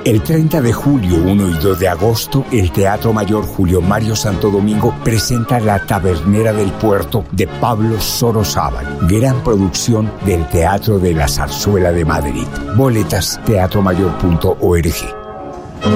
El 30 de julio, 1 y 2 de agosto, el Teatro Mayor Julio Mario Santo Domingo presenta La Tabernera del Puerto de Pablo Sorozábal, gran producción del Teatro de la Zarzuela de Madrid. Boletas teatromayor.org.